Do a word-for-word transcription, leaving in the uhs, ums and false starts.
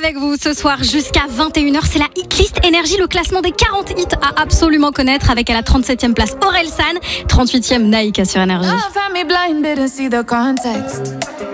avec vous ce soir jusqu'à vingt et une heures. C'est la Hitlist Énergie, le classement des quarante hits à absolument connaître avec à la trente-septième place Orelsan, trente-huitième Naïka sur Énergie. Love had me blinded and see the context.